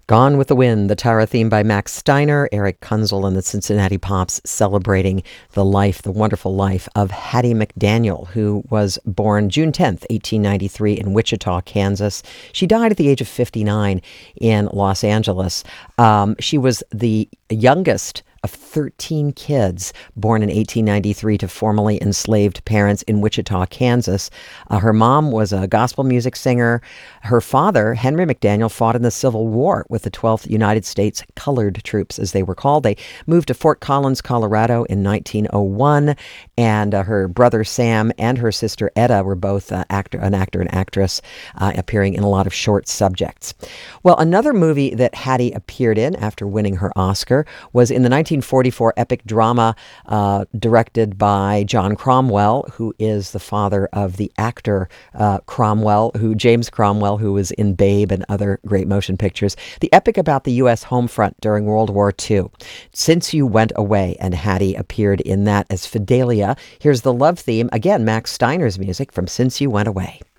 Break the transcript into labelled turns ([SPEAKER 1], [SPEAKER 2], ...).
[SPEAKER 1] Gone with the Wind, the Tara theme by Max Steiner, Eric Kunzel, and the Cincinnati Pops celebrating the life, the wonderful life of Hattie McDaniel, who was born June 10th, 1893 in Wichita, Kansas. She died at the age of 59 in Los Angeles. She was the youngest of 13 kids born in 1893 to formerly enslaved parents in Wichita, Kansas. Her mom was a gospel music singer. Her father, Henry McDaniel, fought in the Civil War with the 12th United States Colored Troops, as they were called. They moved to Fort Collins, Colorado in 1901, and her brother Sam and her sister Etta were both an actor and actress, appearing in a lot of short subjects. Well, another movie that Hattie appeared in after winning her Oscar was in the 1944 epic drama directed by John Cromwell, who is the father of the actor James Cromwell, who was in Babe and other great motion pictures. The epic about the U.S. home front during World War II. Since You Went Away, and Hattie appeared in that as Fidelia. Here's the love theme, again, Max Steiner's music from Since You Went Away.